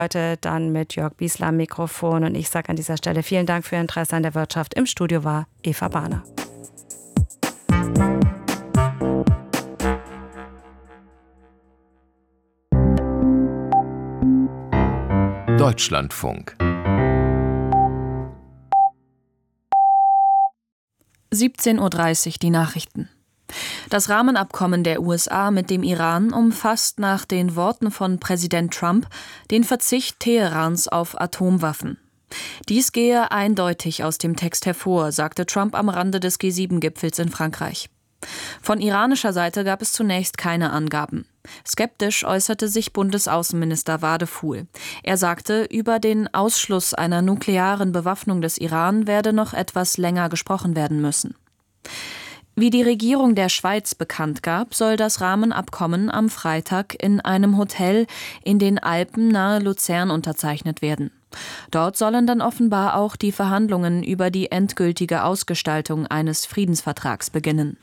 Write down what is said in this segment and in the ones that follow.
Heute dann mit Jörg Biesler am Mikrofon und ich sage an dieser Stelle vielen Dank für Ihr Interesse an der Wirtschaft. Im Studio war Eva Bahner. Deutschlandfunk 17:30 Uhr die Nachrichten. Das Rahmenabkommen der USA mit dem Iran umfasst nach den Worten von Präsident Trump den Verzicht Teherans auf Atomwaffen. Dies gehe eindeutig aus dem Text hervor, sagte Trump am Rande des G7-Gipfels in Frankreich. Von iranischer Seite gab es zunächst keine Angaben. Skeptisch äußerte sich Bundesaußenminister Wadefuhl. Er sagte, über den Ausschluss einer nuklearen Bewaffnung des Iran werde noch etwas länger gesprochen werden müssen. Wie die Regierung der Schweiz bekannt gab, soll das Rahmenabkommen am Freitag in einem Hotel in den Alpen nahe Luzern unterzeichnet werden. Dort sollen dann offenbar auch die Verhandlungen über die endgültige Ausgestaltung eines Friedensvertrags beginnen.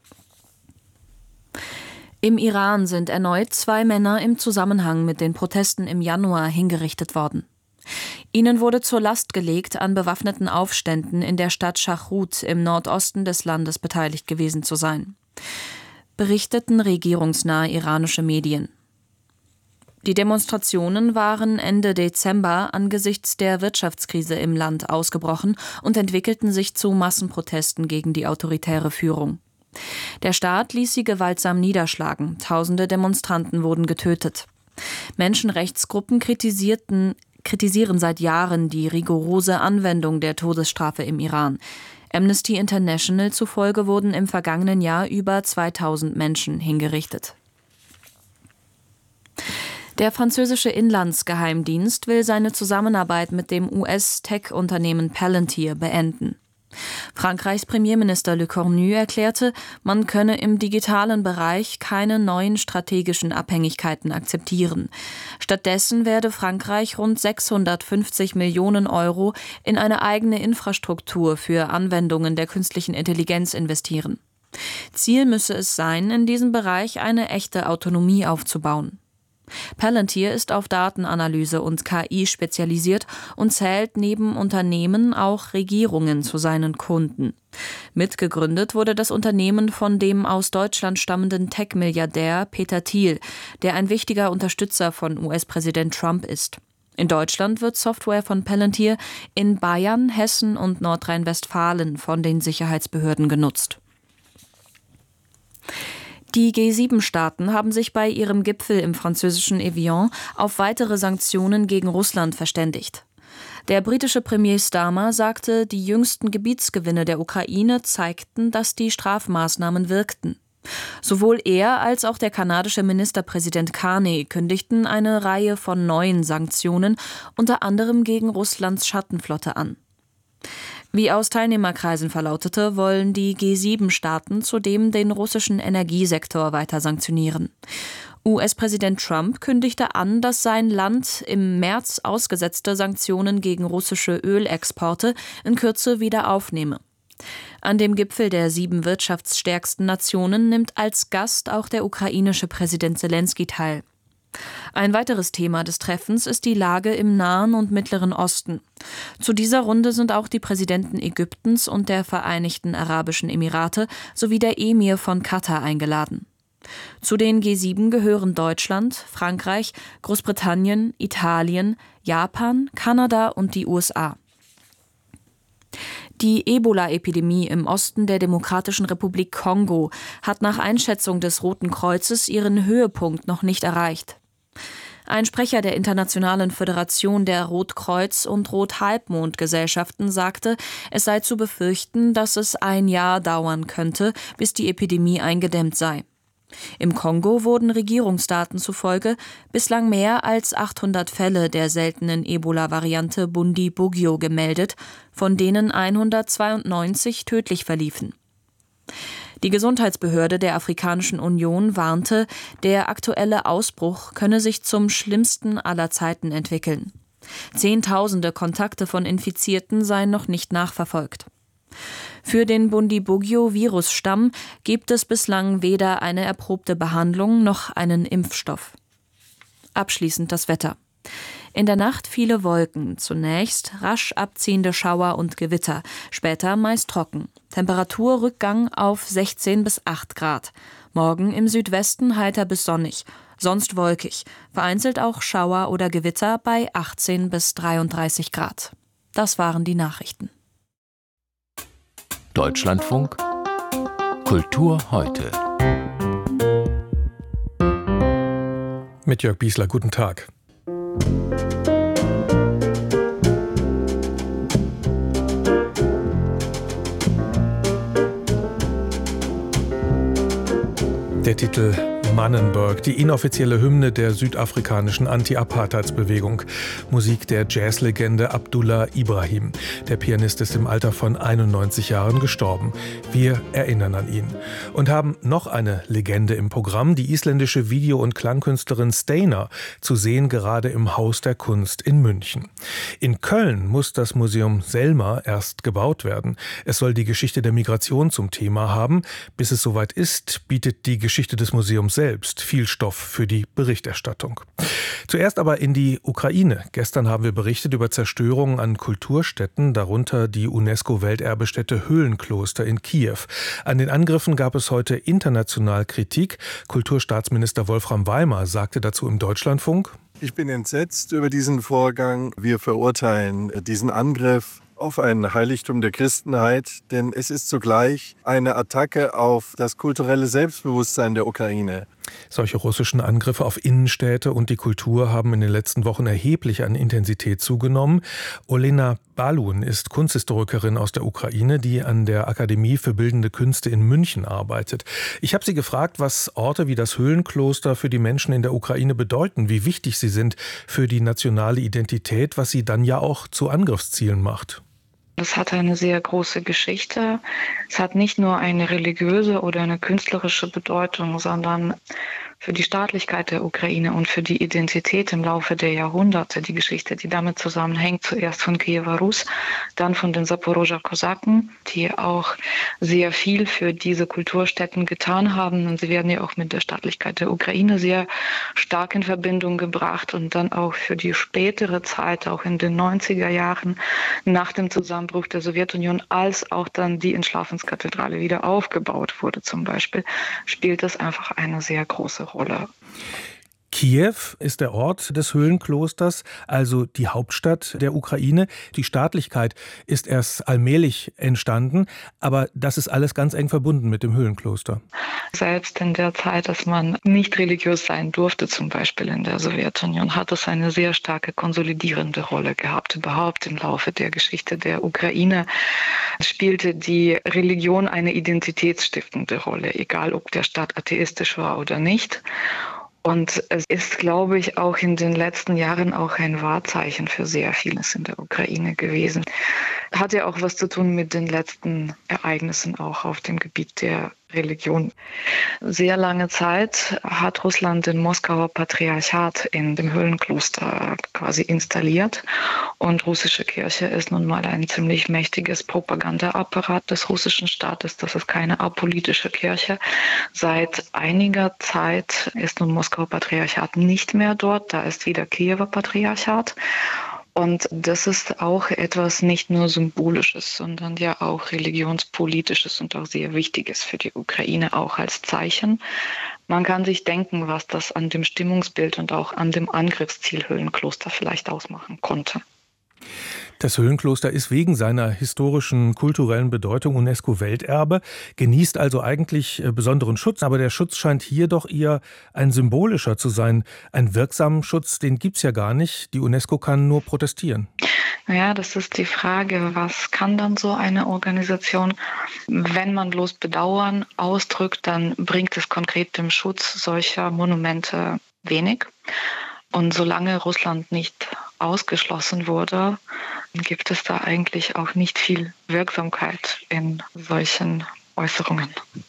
Im Iran sind erneut 2 Männer im Zusammenhang mit den Protesten im Januar hingerichtet worden. Ihnen wurde zur Last gelegt, an bewaffneten Aufständen in der Stadt Shahroud im Nordosten des Landes beteiligt gewesen zu sein, berichteten regierungsnahe iranische Medien. Die Demonstrationen waren Ende Dezember angesichts der Wirtschaftskrise im Land ausgebrochen und entwickelten sich zu Massenprotesten gegen die autoritäre Führung. Der Staat ließ sie gewaltsam niederschlagen. Tausende Demonstranten wurden getötet. Menschenrechtsgruppen kritisieren seit Jahren die rigorose Anwendung der Todesstrafe im Iran. Amnesty International zufolge wurden im vergangenen Jahr über 2000 Menschen hingerichtet. Der französische Inlandsgeheimdienst will seine Zusammenarbeit mit dem US-Tech-Unternehmen Palantir beenden. Frankreichs Premierminister Le Cornu erklärte, man könne im digitalen Bereich keine neuen strategischen Abhängigkeiten akzeptieren. Stattdessen werde Frankreich rund 650 Millionen Euro in eine eigene Infrastruktur für Anwendungen der künstlichen Intelligenz investieren. Ziel müsse es sein, in diesem Bereich eine echte Autonomie aufzubauen. Palantir ist auf Datenanalyse und KI spezialisiert und zählt neben Unternehmen auch Regierungen zu seinen Kunden. Mitgegründet wurde das Unternehmen von dem aus Deutschland stammenden Tech-Milliardär Peter Thiel, der ein wichtiger Unterstützer von US-Präsident Trump ist. In Deutschland wird Software von Palantir in Bayern, Hessen und Nordrhein-Westfalen von den Sicherheitsbehörden genutzt. Die G7-Staaten haben sich bei ihrem Gipfel im französischen Evian auf weitere Sanktionen gegen Russland verständigt. Der britische Premier Starmer sagte, die jüngsten Gebietsgewinne der Ukraine zeigten, dass die Strafmaßnahmen wirkten. Sowohl er als auch der kanadische Ministerpräsident Carney kündigten eine Reihe von neuen Sanktionen, unter anderem gegen Russlands Schattenflotte an. Wie aus Teilnehmerkreisen verlautete, wollen die G7-Staaten zudem den russischen Energiesektor weiter sanktionieren. US-Präsident Trump kündigte an, dass sein Land im März ausgesetzte Sanktionen gegen russische Ölexporte in Kürze wieder aufnehme. An dem Gipfel der 7 wirtschaftsstärksten Nationen nimmt als Gast auch der ukrainische Präsident Selenskyj teil. Ein weiteres Thema des Treffens ist die Lage im Nahen und Mittleren Osten. Zu dieser Runde sind auch die Präsidenten Ägyptens und der Vereinigten Arabischen Emirate sowie der Emir von Katar eingeladen. Zu den G7 gehören Deutschland, Frankreich, Großbritannien, Italien, Japan, Kanada und die USA. Die Ebola-Epidemie im Osten der Demokratischen Republik Kongo hat nach Einschätzung des Roten Kreuzes ihren Höhepunkt noch nicht erreicht. Ein Sprecher der Internationalen Föderation der Rotkreuz- und Rothalbmond-Gesellschaften sagte, es sei zu befürchten, dass es ein Jahr dauern könnte, bis die Epidemie eingedämmt sei. Im Kongo wurden Regierungsdaten zufolge bislang mehr als 800 Fälle der seltenen Ebola-Variante Bundibugyo gemeldet, von denen 192 tödlich verliefen. Die Gesundheitsbehörde der Afrikanischen Union warnte, der aktuelle Ausbruch könne sich zum schlimmsten aller Zeiten entwickeln. Zehntausende Kontakte von Infizierten seien noch nicht nachverfolgt. Für den Bundibugyo-Virusstamm gibt es bislang weder eine erprobte Behandlung noch einen Impfstoff. Abschließend das Wetter. In der Nacht viele Wolken, zunächst rasch abziehende Schauer und Gewitter, später meist trocken. Temperaturrückgang auf 16 bis 8 Grad. Morgen im Südwesten heiter bis sonnig, sonst wolkig, vereinzelt auch Schauer oder Gewitter bei 18 bis 33 Grad. Das waren die Nachrichten. Deutschlandfunk Kultur heute. Mit Jörg Biesler, guten Tag. Der Titel Mannenberg, die inoffizielle Hymne der südafrikanischen Anti-Apartheidsbewegung. Musik der Jazzlegende Abdullah Ibrahim. Der Pianist ist im Alter von 91 Jahren gestorben. Wir erinnern an ihn. Und haben noch eine Legende im Programm, die isländische Video- und Klangkünstlerin Steinar, zu sehen gerade im Haus der Kunst in München. In Köln muss das Museum Selma erst gebaut werden. Es soll die Geschichte der Migration zum Thema haben. Bis es soweit ist, bietet die Geschichte des Museums selbst viel Stoff für die Berichterstattung. Zuerst aber in die Ukraine. Gestern haben wir berichtet über Zerstörungen an Kulturstätten, darunter die UNESCO-Welterbestätte Höhlenkloster in Kiew. An den Angriffen gab es heute international Kritik. Kulturstaatsminister Wolfram Weimar sagte dazu im Deutschlandfunk: Ich bin entsetzt über diesen Vorgang. Wir verurteilen diesen Angriff auf ein Heiligtum der Christenheit, denn es ist zugleich eine Attacke auf das kulturelle Selbstbewusstsein der Ukraine. Solche russischen Angriffe auf Innenstädte und die Kultur haben in den letzten Wochen erheblich an Intensität zugenommen. Olena Balun ist Kunsthistorikerin aus der Ukraine, die an der Akademie für Bildende Künste in München arbeitet. Ich habe sie gefragt, was Orte wie das Höhlenkloster für die Menschen in der Ukraine bedeuten, wie wichtig sie sind für die nationale Identität, was sie dann ja auch zu Angriffszielen macht. Es hat eine sehr große Geschichte. Es hat nicht nur eine religiöse oder eine künstlerische Bedeutung, sondern für die Staatlichkeit der Ukraine und für die Identität im Laufe der Jahrhunderte, die Geschichte, die damit zusammenhängt, zuerst von Kiewer Rus, dann von den Saporoger Kosaken, die auch sehr viel für diese Kulturstätten getan haben. Und sie werden ja auch mit der Staatlichkeit der Ukraine sehr stark in Verbindung gebracht und dann auch für die spätere Zeit, auch in den 90er Jahren nach dem Zusammenbruch der Sowjetunion, als auch dann die Entschlafenskathedrale wieder aufgebaut wurde zum Beispiel, spielt das einfach eine sehr große Rolle. Kiew ist der Ort des Höhlenklosters, also die Hauptstadt der Ukraine. Die Staatlichkeit ist erst allmählich entstanden, aber das ist alles ganz eng verbunden mit dem Höhlenkloster. Selbst in der Zeit, dass man nicht religiös sein durfte, zum Beispiel in der Sowjetunion, hat es eine sehr starke konsolidierende Rolle gehabt. Überhaupt im Laufe der Geschichte der Ukraine spielte die Religion eine identitätsstiftende Rolle, egal ob der Staat atheistisch war oder nicht. Und es ist, glaube ich, auch in den letzten Jahren auch ein Wahrzeichen für sehr vieles in der Ukraine gewesen. Hat ja auch was zu tun mit den letzten Ereignissen auch auf dem Gebiet der Religion. Sehr lange Zeit hat Russland den Moskauer Patriarchat in dem Höhlenkloster quasi installiert. Und russische Kirche ist nun mal ein ziemlich mächtiges Propagandaapparat des russischen Staates. Das ist keine apolitische Kirche. Seit einiger Zeit ist nun Moskauer Patriarchat nicht mehr dort. Da ist wieder Kiewer Patriarchat. Und das ist auch etwas nicht nur Symbolisches, sondern ja auch religionspolitisches und auch sehr Wichtiges für die Ukraine, auch als Zeichen. Man kann sich denken, was das an dem Stimmungsbild und auch an dem Angriffsziel Höhlenkloster vielleicht ausmachen konnte. Das Höhlenkloster ist wegen seiner historischen, kulturellen Bedeutung UNESCO-Welterbe, genießt also eigentlich besonderen Schutz, aber der Schutz scheint hier doch eher ein symbolischer zu sein. Einen wirksamen Schutz, den gibt's ja gar nicht. Die UNESCO kann nur protestieren. Ja, das ist die Frage, was kann dann so eine Organisation? Wenn man bloß Bedauern ausdrückt, dann bringt es konkret dem Schutz solcher Monumente wenig. Und solange Russland nicht ausgeschlossen wurde, gibt es da eigentlich auch nicht viel Wirksamkeit in solchen Äußerungen.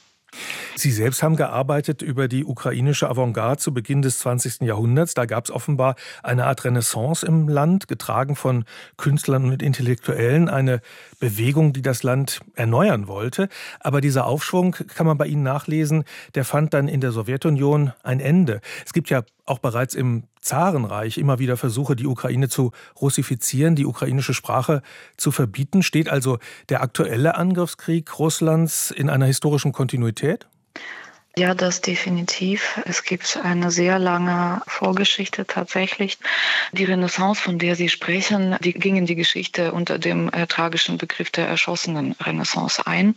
Sie selbst haben gearbeitet über die ukrainische Avantgarde zu Beginn des 20. Jahrhunderts. Da gab es offenbar eine Art Renaissance im Land, getragen von Künstlern und Intellektuellen, eine Bewegung, die das Land erneuern wollte. Aber dieser Aufschwung, kann man bei Ihnen nachlesen, der fand dann in der Sowjetunion ein Ende. Es gibt ja auch bereits im Zarenreich immer wieder Versuche, die Ukraine zu russifizieren, die ukrainische Sprache zu verbieten. Steht also der aktuelle Angriffskrieg Russlands in einer historischen Kontinuität? Ja, das definitiv. Es gibt eine sehr lange Vorgeschichte tatsächlich. Die Renaissance, von der Sie sprechen, die ging in die Geschichte unter dem tragischen Begriff der erschossenen Renaissance ein.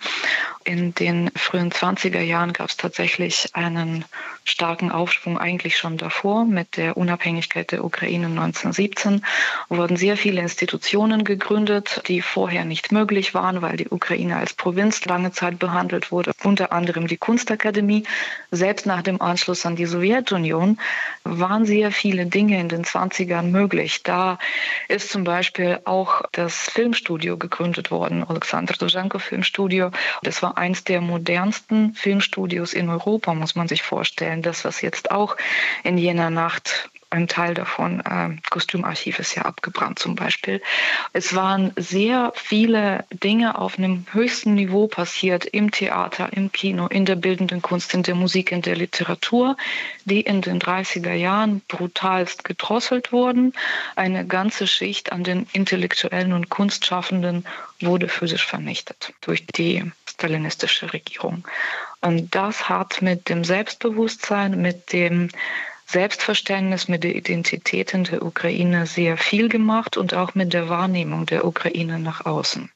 In den frühen 20er Jahren gab es tatsächlich einen starken Aufschwung, eigentlich schon davor. Mit der Unabhängigkeit der Ukraine 1917 wurden sehr viele Institutionen gegründet, die vorher nicht möglich waren, weil die Ukraine als Provinz lange Zeit behandelt wurde. Unter anderem die Kunstakademie. Selbst nach dem Anschluss an die Sowjetunion waren sehr viele Dinge in den 20ern möglich. Da ist zum Beispiel auch das Filmstudio gegründet worden, Alexander Dovzhenko Filmstudio. Das war eins der modernsten Filmstudios in Europa, muss man sich vorstellen. Das, was jetzt auch in jener Nacht, ein Teil davon, Kostümarchiv ist ja abgebrannt zum Beispiel. Es waren sehr viele Dinge auf einem höchsten Niveau passiert, im Theater, im Kino, in der bildenden Kunst, in der Musik, in der Literatur, die in den 30er Jahren brutalst gedrosselt wurden. Eine ganze Schicht an den Intellektuellen und Kunstschaffenden wurde physisch vernichtet durch die stalinistische Regierung. Und das hat mit dem Selbstbewusstsein, mit dem Selbstverständnis, mit der Identität in der Ukraine sehr viel gemacht und auch mit der Wahrnehmung der Ukraine nach außen.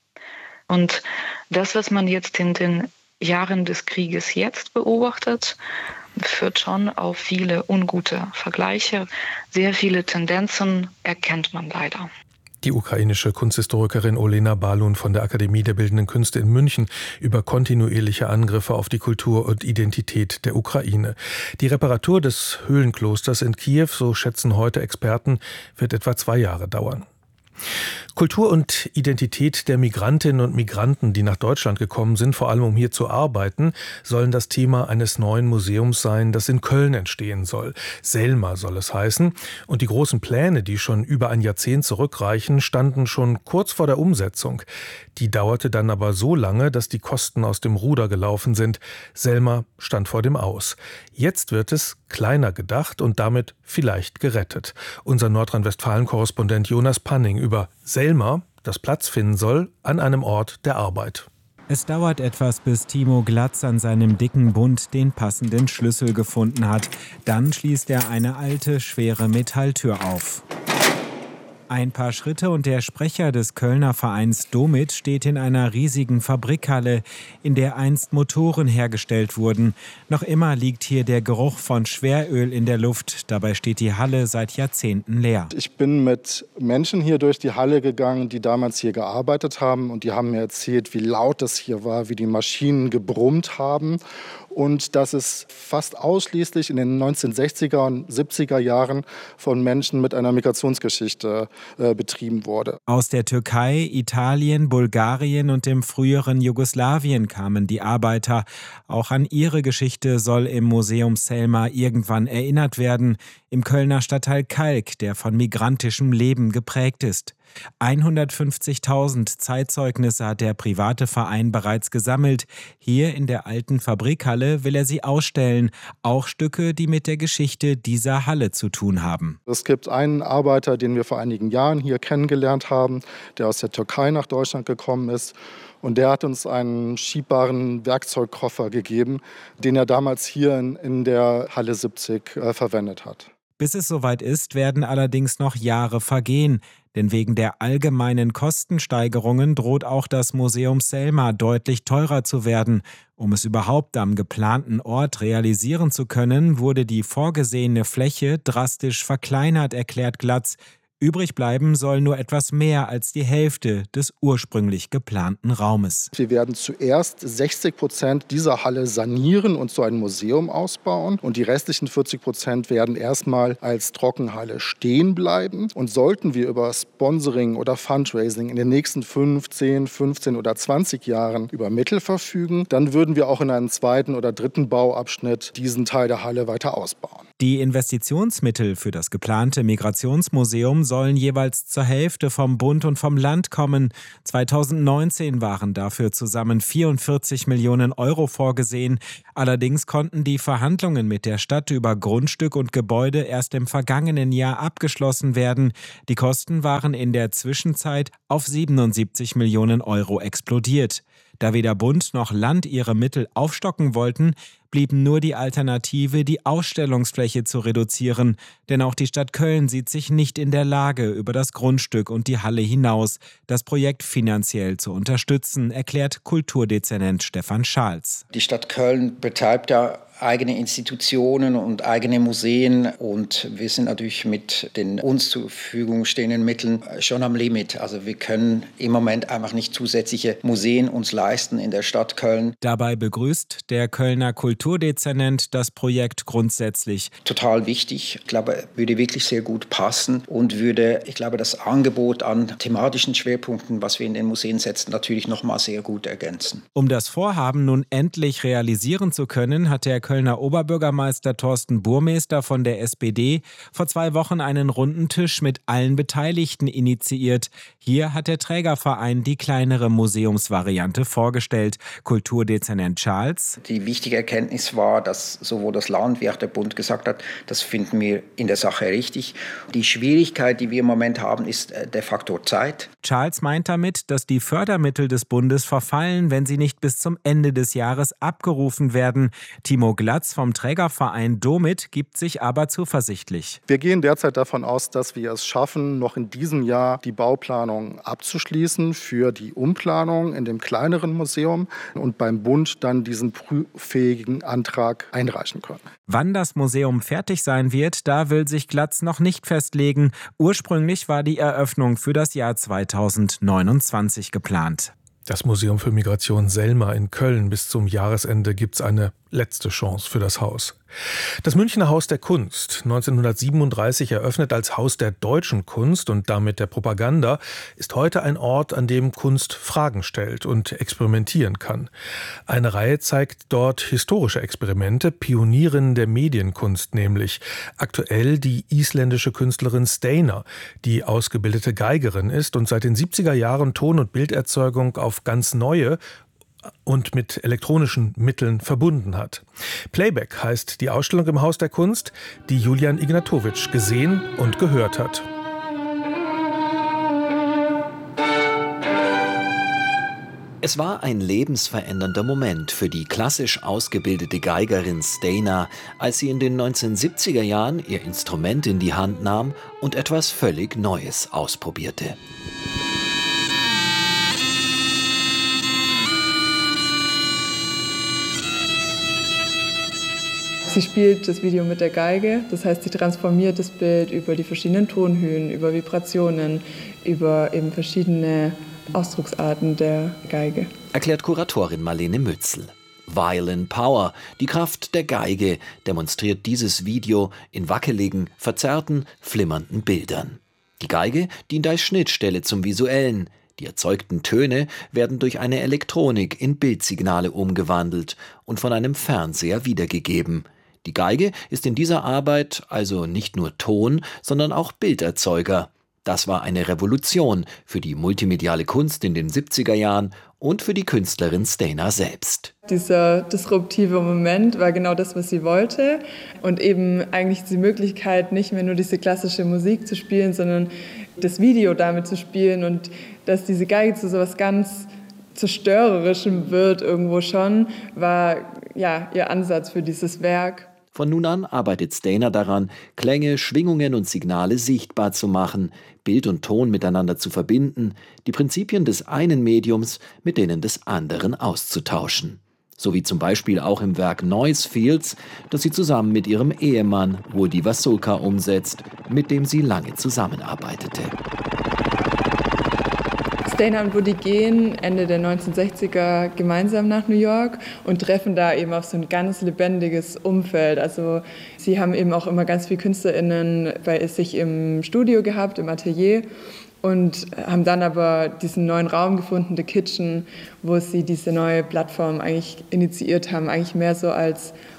Und das, was man jetzt in den Jahren des Krieges jetzt beobachtet, führt schon auf viele ungute Vergleiche. Sehr viele Tendenzen erkennt man leider. Die ukrainische Kunsthistorikerin Olena Balun von der Akademie der Bildenden Künste in München über kontinuierliche Angriffe auf die Kultur und Identität der Ukraine. Die Reparatur des Höhlenklosters in Kiew, so schätzen heute Experten, wird etwa 2 Jahre dauern. Kultur und Identität der Migrantinnen und Migranten, die nach Deutschland gekommen sind, vor allem um hier zu arbeiten, sollen das Thema eines neuen Museums sein, das in Köln entstehen soll. Selma soll es heißen. Und die großen Pläne, die schon über ein Jahrzehnt zurückreichen, standen schon kurz vor der Umsetzung. Die dauerte dann aber so lange, dass die Kosten aus dem Ruder gelaufen sind. Selma stand vor dem Aus. Jetzt wird es kleiner gedacht und damit vielleicht gerettet. Unser Nordrhein-Westfalen-Korrespondent Jonas Panning über Selma, das Platz finden soll an einem Ort der Arbeit. Es dauert etwas, bis Timo Glatz an seinem dicken Bund den passenden Schlüssel gefunden hat. Dann schließt er eine alte, schwere Metalltür auf. Ein paar Schritte und der Sprecher des Kölner Vereins Domit steht in einer riesigen Fabrikhalle, in der einst Motoren hergestellt wurden. Noch immer liegt hier der Geruch von Schweröl in der Luft. Dabei steht die Halle seit Jahrzehnten leer. Ich bin mit Menschen hier durch die Halle gegangen, die damals hier gearbeitet haben. Und die haben mir erzählt, wie laut es hier war, wie die Maschinen gebrummt haben. Und dass es fast ausschließlich in den 1960er und 70er Jahren von Menschen mit einer Migrationsgeschichte betrieben wurde. Aus der Türkei, Italien, Bulgarien und dem früheren Jugoslawien kamen die Arbeiter. Auch an ihre Geschichte soll im Museum Selma irgendwann erinnert werden. Im Kölner Stadtteil Kalk, der von migrantischem Leben geprägt ist. 150.000 Zeitzeugnisse hat der private Verein bereits gesammelt. Hier in der alten Fabrikhalle will er sie ausstellen. Auch Stücke, die mit der Geschichte dieser Halle zu tun haben. Es gibt einen Arbeiter, den wir vor einigen Jahren hier kennengelernt haben, der aus der Türkei nach Deutschland gekommen ist. Und der hat uns einen schiebbaren Werkzeugkoffer gegeben, den er damals hier in der Halle 70 verwendet hat. Bis es soweit ist, werden allerdings noch Jahre vergehen. Denn wegen der allgemeinen Kostensteigerungen droht auch das Museum Selma deutlich teurer zu werden. Um es überhaupt am geplanten Ort realisieren zu können, wurde die vorgesehene Fläche drastisch verkleinert, erklärt Glatz. Übrig bleiben soll nur etwas mehr als die Hälfte des ursprünglich geplanten Raumes. Wir werden zuerst 60% dieser Halle sanieren und zu einem Museum ausbauen. Und die restlichen 40% werden erstmal als Trockenhalle stehen bleiben. Und sollten wir über Sponsoring oder Fundraising in den nächsten 15 oder 20 Jahren über Mittel verfügen, dann würden wir auch in einem zweiten oder dritten Bauabschnitt diesen Teil der Halle weiter ausbauen. Die Investitionsmittel für das geplante Migrationsmuseum sollen jeweils zur Hälfte vom Bund und vom Land kommen. 2019 waren dafür zusammen 44 Millionen Euro vorgesehen. Allerdings konnten die Verhandlungen mit der Stadt über Grundstück und Gebäude erst im vergangenen Jahr abgeschlossen werden. Die Kosten waren in der Zwischenzeit auf 77 Millionen Euro explodiert. Da weder Bund noch Land ihre Mittel aufstocken wollten, blieb nur die Alternative, die Ausstellungsfläche zu reduzieren. Denn auch die Stadt Köln sieht sich nicht in der Lage, über das Grundstück und die Halle hinaus das Projekt finanziell zu unterstützen, erklärt Kulturdezernent Stefan Schals. Die Stadt Köln betreibt ja eigene Institutionen und eigene Museen und wir sind natürlich mit den uns zur Verfügung stehenden Mitteln schon am Limit. Also wir können im Moment einfach nicht zusätzliche Museen uns leisten in der Stadt Köln. Dabei begrüßt der Kölner Kulturdezernent das Projekt grundsätzlich. Total wichtig. Ich glaube, würde wirklich sehr gut passen und würde, ich glaube, das Angebot an thematischen Schwerpunkten, was wir in den Museen setzen, natürlich noch mal sehr gut ergänzen. Um das Vorhaben nun endlich realisieren zu können, hat der Kölner Oberbürgermeister Thorsten Burmester von der SPD vor 2 Wochen einen runden Tisch mit allen Beteiligten initiiert. Hier hat der Trägerverein die kleinere Museumsvariante vorgestellt. Kulturdezernent Schals: Die wichtige Erkenntnis war, dass sowohl das Land wie auch der Bund gesagt hat, das finden wir in der Sache richtig. Die Schwierigkeit, die wir im Moment haben, ist der Faktor Zeit. Schals meint damit, dass die Fördermittel des Bundes verfallen, wenn sie nicht bis zum Ende des Jahres abgerufen werden. Timo Glatz vom Trägerverein Domit gibt sich aber zuversichtlich. Wir gehen derzeit davon aus, dass wir es schaffen, noch in diesem Jahr die Bauplanung abzuschließen für die Umplanung in dem kleineren Museum und beim Bund dann diesen prüffähigen Antrag einreichen können. Wann das Museum fertig sein wird, da will sich Glatz noch nicht festlegen. Ursprünglich war die Eröffnung für das Jahr 2029 geplant. Das Museum für Migration Selma in Köln. Bis zum Jahresende gibt's eine letzte Chance für das Haus. Das Münchner Haus der Kunst, 1937 eröffnet als Haus der deutschen Kunst und damit der Propaganda, ist heute ein Ort, an dem Kunst Fragen stellt und experimentieren kann. Eine Reihe zeigt dort historische Experimente, Pionierinnen der Medienkunst nämlich. Aktuell die isländische Künstlerin Steinar, die ausgebildete Geigerin ist und seit den 70er Jahren Ton- und Bilderzeugung auf ganz neue und mit elektronischen Mitteln verbunden hat. Playback heißt die Ausstellung im Haus der Kunst, die Julian Ignatowitsch gesehen und gehört hat. Es war ein lebensverändernder Moment für die klassisch ausgebildete Geigerin Steinar, als sie in den 1970er Jahren ihr Instrument in die Hand nahm und etwas völlig Neues ausprobierte. Sie spielt das Video mit der Geige, das heißt, sie transformiert das Bild über die verschiedenen Tonhöhen, über Vibrationen, über eben verschiedene Ausdrucksarten der Geige. Erklärt Kuratorin Marlene Mützel. Violin Power, die Kraft der Geige, demonstriert dieses Video in wackeligen, verzerrten, flimmernden Bildern. Die Geige dient als Schnittstelle zum Visuellen. Die erzeugten Töne werden durch eine Elektronik in Bildsignale umgewandelt und von einem Fernseher wiedergegeben. Die Geige ist in dieser Arbeit also nicht nur Ton, sondern auch Bilderzeuger. Das war eine Revolution für die multimediale Kunst in den 70er Jahren und für die Künstlerin Steinar selbst. Dieser disruptive Moment war genau das, was sie wollte. Und eben eigentlich die Möglichkeit, nicht mehr nur diese klassische Musik zu spielen, sondern das Video damit zu spielen und dass diese Geige zu so etwas ganz Zerstörerischem wird irgendwo schon, war ja ihr Ansatz für dieses Werk. Von nun an arbeitet Steinar daran, Klänge, Schwingungen und Signale sichtbar zu machen, Bild und Ton miteinander zu verbinden, die Prinzipien des einen Mediums mit denen des anderen auszutauschen. So wie zum Beispiel auch im Werk Noise Fields, das sie zusammen mit ihrem Ehemann Woody Wasulka umsetzt, mit dem sie lange zusammenarbeitete. Steinar und Woody gehen Ende der 1960er gemeinsam nach New York und treffen da eben auf so ein ganz lebendiges Umfeld. Also sie haben eben auch immer ganz viele KünstlerInnen bei sich im Studio gehabt, im Atelier und haben dann aber diesen neuen Raum gefunden, The Kitchen, wo sie diese neue Plattform eigentlich initiiert haben, eigentlich mehr so als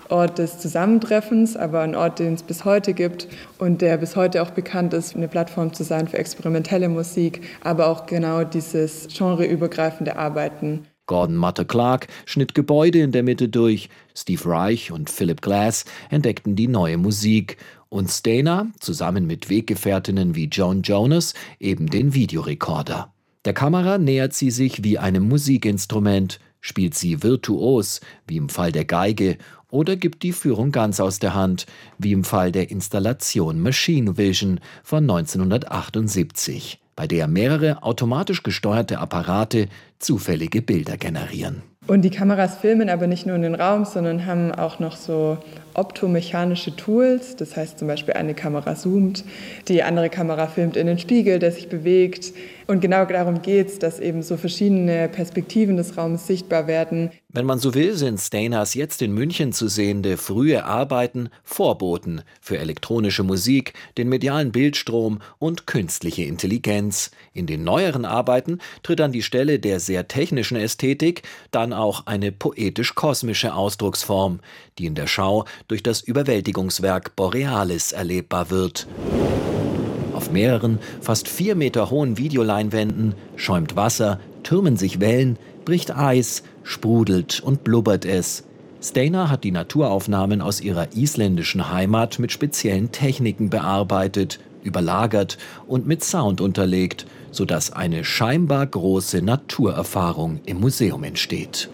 Ort des Zusammentreffens, aber ein Ort, den es bis heute gibt und der bis heute auch bekannt ist, eine Plattform zu sein für experimentelle Musik, aber auch genau dieses genreübergreifende Arbeiten. Gordon Matter-Clark schnitt Gebäude in der Mitte durch, Steve Reich und Philip Glass entdeckten die neue Musik und Stayner, zusammen mit Weggefährtinnen wie Joan Jonas, eben den Videorekorder. Der Kamera nähert sie sich wie einem Musikinstrument, spielt sie virtuos, wie im Fall der Geige, oder gibt die Führung ganz aus der Hand, wie im Fall der Installation Machine Vision von 1978, bei der mehrere automatisch gesteuerte Apparate zufällige Bilder generieren. Und die Kameras filmen aber nicht nur in den Raum, sondern haben auch noch so optomechanische Tools. Das heißt zum Beispiel, eine Kamera zoomt, die andere Kamera filmt in den Spiegel, der sich bewegt. Und genau darum geht es, dass eben so verschiedene Perspektiven des Raums sichtbar werden. Wenn man so will, sind Stayners jetzt in München zu sehende frühe Arbeiten Vorboten für elektronische Musik, den medialen Bildstrom und künstliche Intelligenz. In den neueren Arbeiten tritt an die Stelle der sehr technischen Ästhetik dann auch eine poetisch-kosmische Ausdrucksform, die in der Schau durch das Überwältigungswerk Borealis erlebbar wird. Auf mehreren, fast 4 Meter hohen Videoleinwänden schäumt Wasser, türmen sich Wellen, bricht Eis, sprudelt und blubbert es. Stayner hat die Naturaufnahmen aus ihrer isländischen Heimat mit speziellen Techniken bearbeitet, überlagert und mit Sound unterlegt, sodass eine scheinbar große Naturerfahrung im Museum entsteht.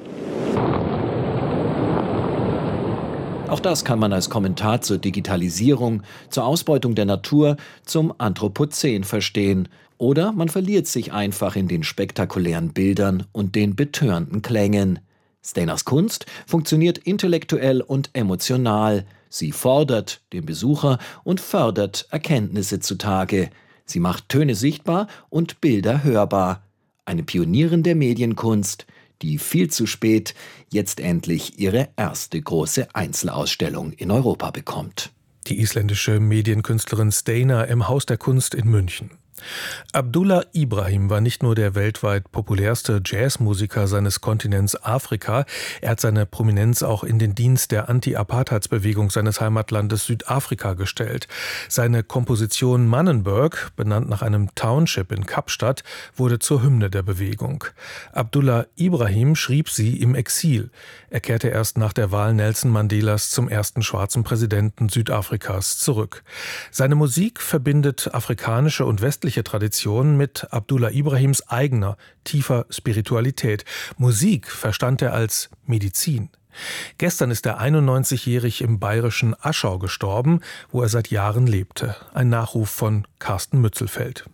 Auch das kann man als Kommentar zur Digitalisierung, zur Ausbeutung der Natur, zum Anthropozän verstehen. Oder man verliert sich einfach in den spektakulären Bildern und den betörenden Klängen. Stayners Kunst funktioniert intellektuell und emotional. Sie fordert den Besucher und fördert Erkenntnisse zutage. Sie macht Töne sichtbar und Bilder hörbar. Eine Pionierin der Medienkunst, die viel zu spät jetzt endlich ihre erste große Einzelausstellung in Europa bekommt. Die isländische Medienkünstlerin Stayner im Haus der Kunst in München. Abdullah Ibrahim war nicht nur der weltweit populärste Jazzmusiker seines Kontinents Afrika, er hat seine Prominenz auch in den Dienst der Anti-Apartheidsbewegung seines Heimatlandes Südafrika gestellt. Seine Komposition Manenberg, benannt nach einem Township in Kapstadt, wurde zur Hymne der Bewegung. Abdullah Ibrahim schrieb sie im Exil. Er kehrte erst nach der Wahl Nelson Mandelas zum ersten schwarzen Präsidenten Südafrikas zurück. Seine Musik verbindet afrikanische und westliche Tradition mit Abdullah Ibrahims eigener, tiefer Spiritualität. Musik verstand er als Medizin. Gestern ist er 91-jährig im bayerischen Aschau gestorben, wo er seit Jahren lebte. Ein Nachruf von Carsten Mützelfeld.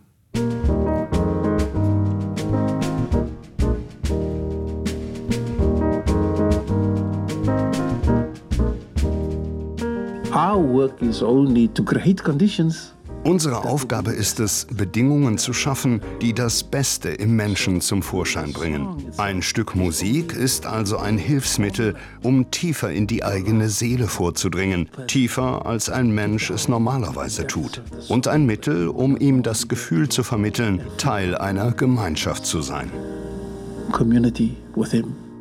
Our work is only to create conditions. Unsere Aufgabe ist es, Bedingungen zu schaffen, die das Beste im Menschen zum Vorschein bringen. Ein Stück Musik ist also ein Hilfsmittel, um tiefer in die eigene Seele vorzudringen, tiefer als ein Mensch es normalerweise tut. Und ein Mittel, um ihm das Gefühl zu vermitteln, Teil einer Gemeinschaft zu sein. Community with him.